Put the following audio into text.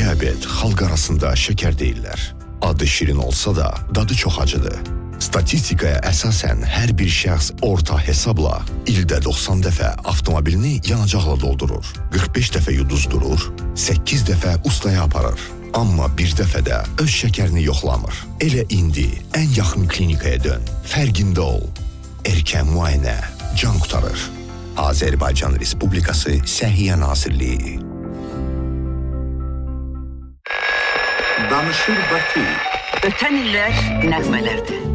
Diabet xalq arasında şəkər deyirlər. Adı şirin olsa da, dadı çox acıdır. Statistikaya əsasən hər bir şəxs orta hesabla ildə 90 dəfə avtomobilini yanacaqla doldurur, 45 dəfə yuduzdurur, 8 dəfə ustaya aparır. Amma bir dəfə də öz şəkərini yoxlamır. Elə indi ən yaxın klinikaya dön. Fərqində ol. Erkən müayinə can qurtarır. Azərbaycan Respublikası Səhiyyə Nazirliyi. Danışır Bakı. Ötən illər nəğmələrdir.